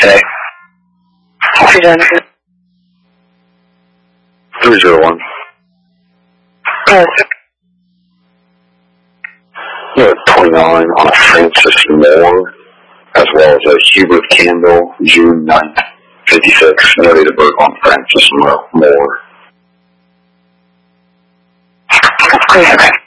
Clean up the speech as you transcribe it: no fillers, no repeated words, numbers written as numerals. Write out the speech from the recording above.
today. 301. You have 29 on a Francis Moore, as well as a Hubert Candle, June 9th, 56, no date of birth on Francis Moore. Okay.